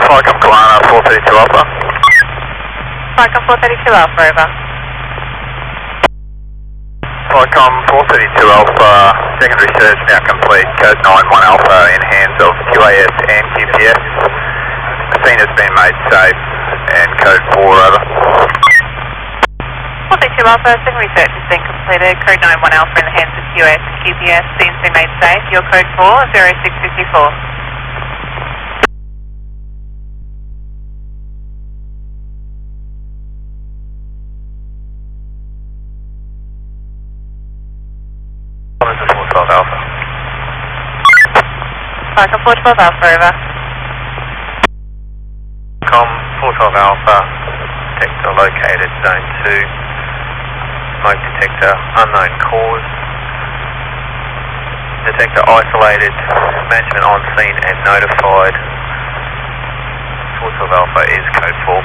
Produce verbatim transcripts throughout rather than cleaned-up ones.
Falcon Kalana four thirty-two Alpha. Falcon four thirty-two Alpha, over. Falcon four thirty-two Alpha, secondary search now complete, code nine one Alpha in hands of Q A S and Q P S. The scene has been made safe and code four, over. four thirty-two Alpha, secondary search has been completed, code nine one Alpha in the hands of Q A S and Q P S. Scene's been made safe, your code four, zero six five four. four twelve Alpha. Falcon four twelve Alpha, over. Com four twelve Alpha, detector located, zone two. Smoke detector, unknown cause. Detector isolated, management on scene and notified. four twelve Alpha is code four.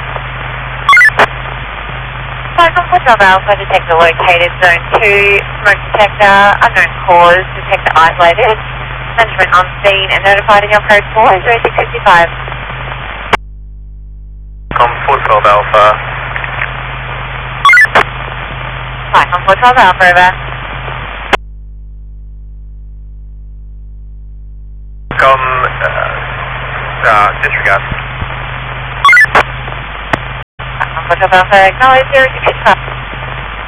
Falcon four twelve Alpha, detector located, zone two. Smoke detector, unknown cause, detector isolated. Management on scene and notified in your code four, zero six five five. Com four twelve Alpha. Falcon four twelve Alpha, over. Com, uh, uh, disregard. Falcon four twelve Alpha, acknowledge zero six six five.